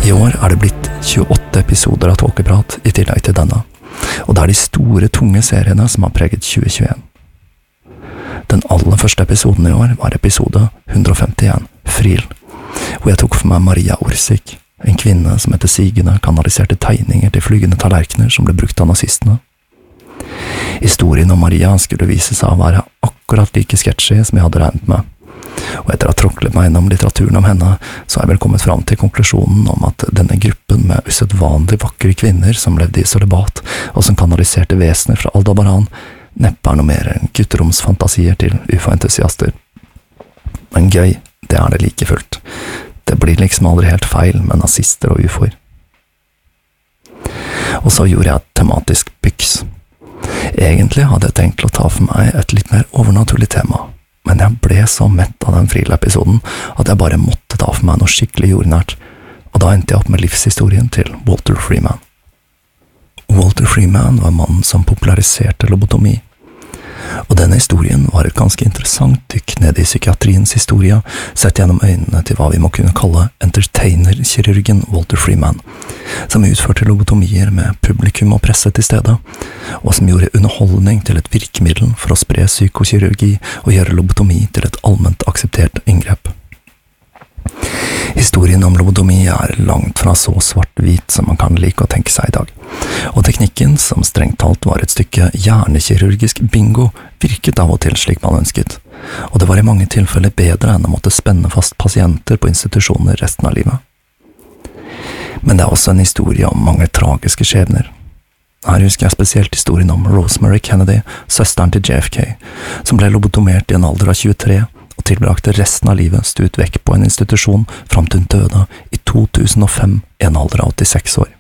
I år det blitt 28 episoder av Tåkeprat i tillegg til denne, og det de store, tunge seriene som har preget 2021. Den aller første episoden i år var episode 151, Fril, hvor jeg tok for meg Maria Orsik, en kvinne som etter sigende kanaliserte tegninger til flygende tallerkener som ble brukt av nazistene. Historien om Maria skulle vise seg å være akkurat like sketsjy som jeg hadde regnet med, og etter å ha tråklet meg gjennom litteraturen om henne, så har jeg vel kommet fram til konklusjonen om at denne gruppen med usedvanlig vakre kvinner som levde i sølibat, og som kanaliserte vesener fra Aldebaran, neppe noe mer enn gutteromsfantasier til UFO-entusiaster. Men gøy, det det like fullt. Det blir liksom aldri helt feil med nazister og UFOer. Og så gjorde jeg et tematisk byks. Egentlig hadde jeg tenkt å ta for meg et litt mer overnaturlig tema, men jeg ble så mett av den Fril-episoden at jeg bare måtte ta for meg noe skikkelig jordnært, og da endte jeg opp med livshistorien til Walter Freeman. Walter Freeman var mannen som populariserte lobotomi, og denne historien var et ganske interessant dykk ned i psykiatriens historie, sett gjennom øynene til hva vi må kunne kalle entertainer-kirurgen Walter Freeman, som utførte lobotomier med publikum og presse til stede, og som gjorde underholdning til et virkemiddel for å spre psykokirurgi og gjøre lobotomi til et allment akseptert inngrep. Historien om lobotomi langt fra så svart-hvit som man kan like å tenke seg i dag, og teknikken, som strengt talt var et stykke hjernekirurgisk bingo, virket av og til slik man ønsket, og det var i mange tilfeller bedre enn å måtte spenne fast pasienter på institusjoner resten av livet. Men det også en historie om mange tragiske skjebner. Her husker jeg spesielt historien om Rosemary Kennedy, søsteren til JFK, som ble lobotomert i en alder av 23, og tilbrakte resten av livet stuet vekk på en institusjon fram til hun døde i 2005 i en alder av 86 år.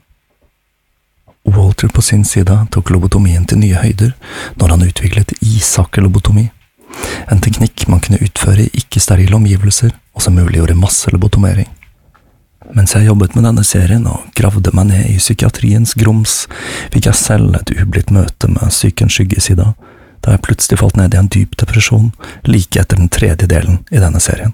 Walter på sin side tok lobotomien til nye høyder når han utviklet ishakkelobotomi, en teknikk man kunne utføre i ikke-sterile omgivelser og som muliggjorde masse lobotomering. Mens jeg jobbet med denne serien og gravde meg ned i psykiatriens grums, fikk jeg selv et ublidt møte med psykens skyggesida, da jeg plutselig falt ned i en dyp depresjon like etter den tredje delen i denne serien.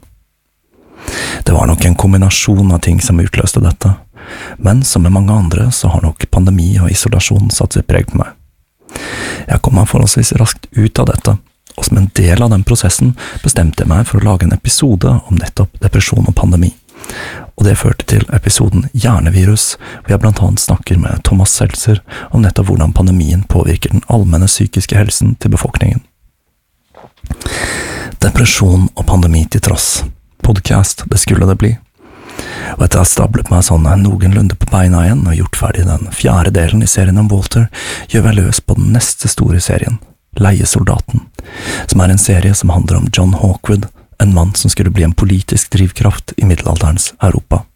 Det var nok en kombinasjon av ting som utløste dette, men som med mange andre så har nok pandemi og isolasjon satt sitt preg på meg. Jeg kom meg forholdsvis raskt ut av dette, og som en del av den prosessen bestemte jeg meg for å lage en episode om nettopp depresjon og pandemi. Og det førte til episoden Hjernevirus, hvor jeg blant annet snakker med Thomas Seltzer om nettopp hvordan pandemien påvirker den allmenne psykiske helsen til befolkningen. Depresjon og pandemi til tross. Podcast, det skulle det bli. Og etter å ha stablet meg sånn noenlunde på beina igjen og gjort ferdig den 4. delen i serien om Walter, gjør jeg løs på den neste store serien, Leiesoldaten, som en serie som handler om John Hawkwood, en mann som skulle bli en politisk drivkraft i middelalderens Europa.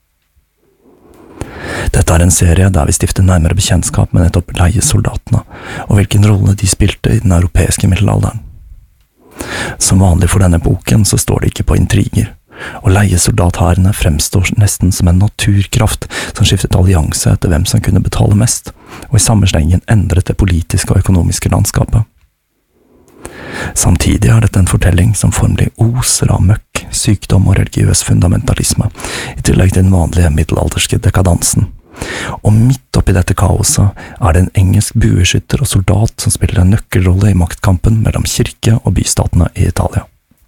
Dette en serie der vi stifter nærmere bekjentskap med nettopp leiesoldatene, og hvilken rolle de spilte i den europeiske middelalderen. Som vanlig for denne boken så står det ikke på intriger, og leiesoldathærene fremstår nesten som en naturkraft som skiftet allianse etter hvem som kunne betale mest, og i samme slengen endret det politiske og økonomiske landskapet. Samtidig dette en fortelling som formelig oser av møkk, sykdom og religiøs fundamentalisme, i tillegg til den vanlige middelalderske dekadansen. Og midt oppi dette kaoset det en engelsk bueskytter og soldat som spiller en nøkkelrolle i maktkampen mellom kirke og bystatene i Italia.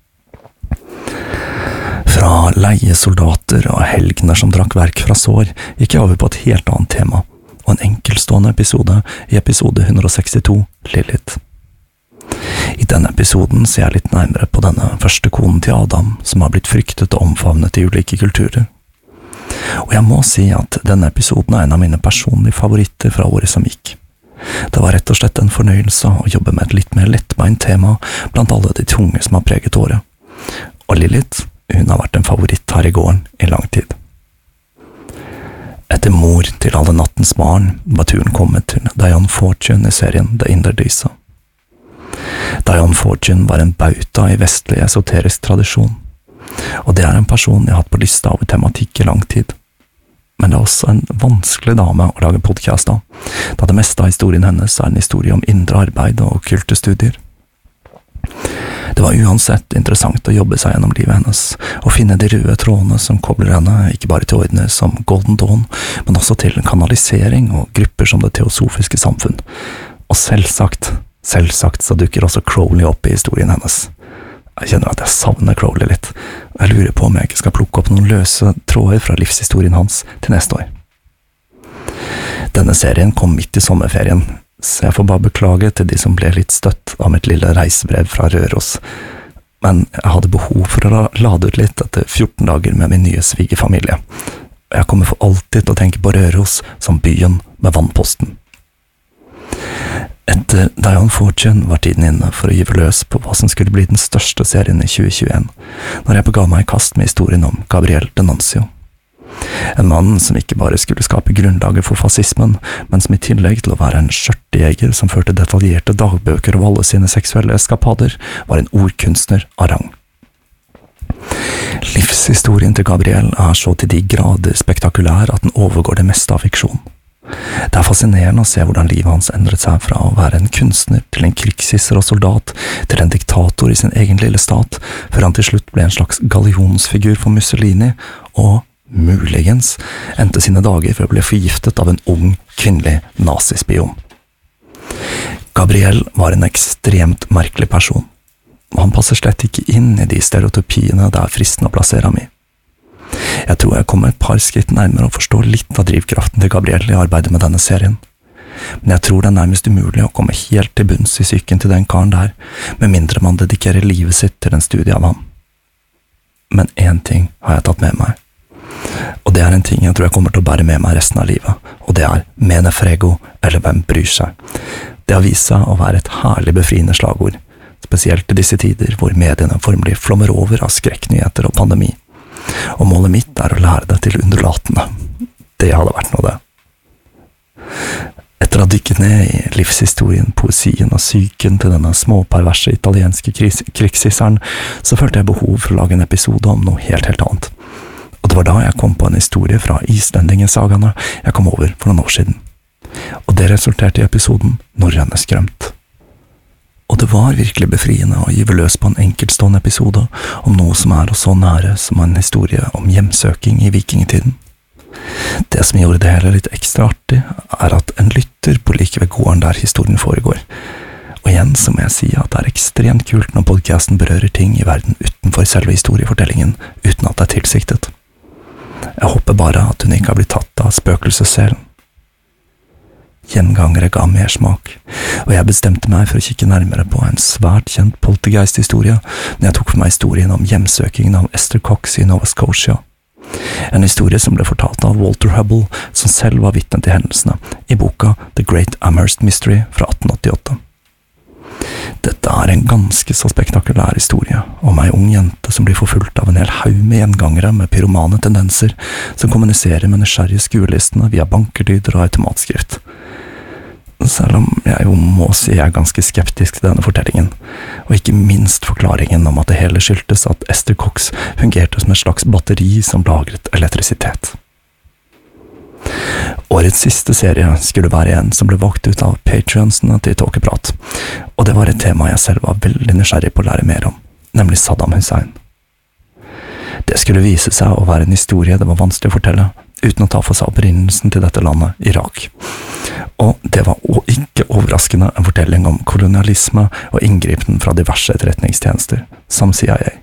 Fra leiesoldater og helgener som drakk verk fra sår, gikk jeg over på et helt annet tema, og en enkeltstående episode i episode 162, Lilith. I denne episoden ser jeg litt nærmere på denne første konen til Adam, som har blitt fryktet og omfavnet i ulike kulturer. Og jeg må si at denne episoden en av mine personlige favoritter fra året som gikk. Det var rett og slett en fornøyelse å jobbe med et litt mer lettbeint tema blant alle de tunge som har preget året. Og Lilith, hun har vært en favoritt her i gården i lang tid. Etter mor til alle nattens barn var turen kommet til Diane Fortune i serien The Inderdisa. Diane Fortune var en bauta i vestlig esoterisk tradisjon, og det en person jeg har hatt på lista over tematikk i lang tid. Men det også en vanskelig dame å lage podcast av, da det meste av historien hennes en historie om indre arbeid og okkulte studier. Det var uansett interessant å jobbe seg gjennom livet hennes, og finne de røde trådene som kobler henne ikke bare til ordner som Golden Dawn, men også til kanalisering og grupper som Det teosofiske samfunn. Og selvsagt så dukker også Crowley opp i historien hennes. Jeg kjenner at jeg savner Crowley litt, og jeg lurer på om jeg ikke skal plukke opp noen løse tråder fra livshistorien hans til neste år. Denne serien kom midt i sommerferien, så jeg får bare beklage til de som ble litt støtt av mitt lille reisebrev fra Røros, men jeg hadde behov for å lade ut litt etter 14 dager med min nye svigerfamilie. Jeg kommer for alltid til å tenke på Røros som byen med vannposten. Etter Diane Fortune var tiden inne for å gyve løs på hva som skulle bli den største serien i 2021, når jeg bega meg i kast med historien om Gabriel D'Annunzio. En mann som ikke bare skulle skape grunnlaget for fascismen, men som i tillegg til å være en skjørtejeger som førte detaljerte dagbøker av alle sine seksuelle eskapader, var en ordkunstner av rang. Livshistorien til Gabriel er så til de grader spektakulær at den overgår det meste av fiksjon. Det er fascinerende å se hvordan livet hans endret seg fra å være en kunstner til en krigshisser og soldat, til en diktator i sin egen lille stat, før han til slutt ble en slags gallionsfigur for Mussolini, og muligens endte sine dager for å bli forgiftet av en ung, kvinnelig nazispion. Gabriel var en ekstremt merkelig person, og han passer slett ikke inn i de stereotypiene det er fristende å plassere ham i. Jeg tror jeg kommer et par skritt nærmere å forstå litt av drivkraften til Gabriel i arbeidet med denne serien, men jeg tror det er nærmest umulig å komme helt til bunns i psyken til den karen der, med mindre man dedikerer livet sitt til en studie av ham. Men én ting har jeg tatt med meg, og det er en ting jeg tror jeg kommer til å bære med meg resten av livet, og det er «Mene frego», eller «Hvem bryr seg». Det har vist seg å være et herlig befriende slagord, spesielt i disse tider hvor mediene formelig flommer over av skrekknyheter og pandemi. Og målet mitt er å lære det til undulatene. Det hadde vært noe det. Etter å ha dykket ned i livshistorien, poesien og psyken til denne småperverse italienske krigshisseren, så følte jeg behov for å lage en episode om noe helt annet. Og det var da jeg kom på en historie fra islendingesagaene jeg kom over for noen år siden. Og det resulterte i episoden Norrøne skrømt. Og det var virkelig befriende å gyve løs på en enkeltstående episode om noe som er oss så nære som en historie om hjemsøking i vikingtiden. Det som gjorde det hele litt ekstra artig, er at en lytter på like ved gården der historien foregår. Og igjen så må jeg si at det er ekstremt kult når podcasten berører ting i verden utenfor selve historiefortellingen, uten at det er tilsiktet. Jeg håper bare at hun ikke har blitt tatt av spøkelsesselen. Gjengangere ga mersmak, og jeg bestemte meg for å kikke nærmere på en svært kjent poltergeist-historie når jeg tok for meg historien om hjemsøkingen av Esther Cox i Nova Scotia. En historie som ble fortalt av Walter Hubble, som selv var vitne til hendelsene, i boka The Great Amherst Mystery fra 1888. Dette er en ganske så spektakulær historie om ei ung jente som blir forfulgt av en hel haug med gjengangere med pyromane tendenser som kommuniserer med nysgjerrige skuelistene via bankerlyder og automatskrift. Selv om jeg jo må si jeg er ganske skeptisk til denne fortellingen, og ikke minst forklaringen om at det hele skyldtes at Esther Cox fungerte som et slags batteri som lagret elektrisitet. Årets siste serie skulle være en som ble valgt ut av Patreonsene til Tåkeprat, og det var et tema jeg selv var veldig nysgjerrig på å lære mer om, nemlig Saddam Hussein. Det skulle vise seg å være en historie det var vanskelig å fortelle, uten å ta for seg opprinnelsen til dette landet, Irak. Og det var ikke overraskende en fortelling om kolonialisme og inngripen fra diverse etterretningstjenester, som CIA.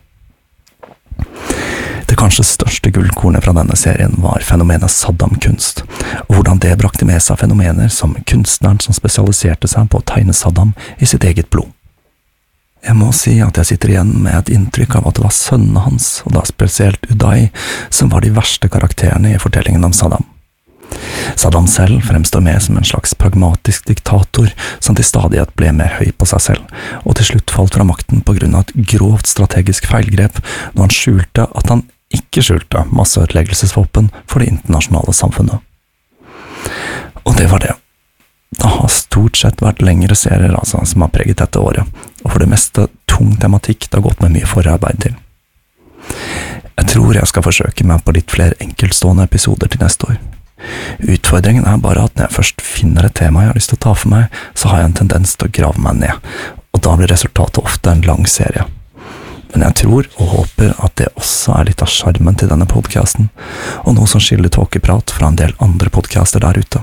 Det kanskje største gullkornet fra denne serien var fenomenet Saddam-kunst, og hvordan det brakte med seg fenomener som kunstneren som spesialiserte seg på å tegne Saddam i sitt eget blod. Jeg må si at jeg sitter igjen med et inntrykk av at det var sønnene hans, og da spesielt Uday, som var de verste karakterene i fortellingen om Saddam. Saddam selv fremstår med som en slags pragmatisk diktator som til stadighet ble mer høy på seg selv, og til slutt falt fra makten på grunn av et grovt strategisk feilgrep når han skjulte at han ikke skjulte masseødeleggelsesvåpen for det internasjonale samfunnet. Og det var det. Det har stort sett vært lengre serier som har preget dette året, og for det meste tung tematikk det har gått med mye forarbeid til. Jeg tror jeg skal forsøke meg på litt flere enkeltstående episoder til neste år. Utfordringen er bare at når jeg først finner et tema jeg har lyst til å ta for meg, så har jeg en tendens til å grave meg ned, og da blir resultatet ofte en lang serie. Men jeg tror og håper at det også litt av skjermen til denne podcasten, og noe som skiller tåkeprat fra en del andre podcaster der ute.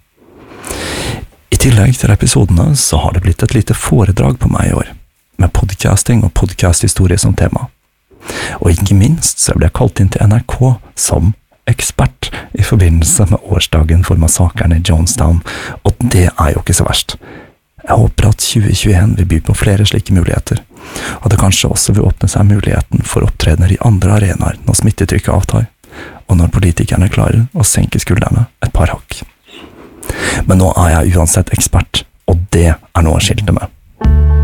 I tillegg til episodene så har det blitt et lite foredrag på meg i år, med podcasting og podcasthistorie som tema. Og ikke minst så ble jeg kalt inn til NRK som ekspert i forbindelse med årsdagen for massakren i Jonestown, og det jo ikke så verst. Jeg håper at 2021 vil by på flere slike muligheter, og det kanskje også vil åpne seg muligheten for opptredener i andre arenaer når smittetrykket avtar, og når politikerne klarer å senke skuldrene et par hakk. Men nå jeg uansett ekspert, og det noe å skilte med.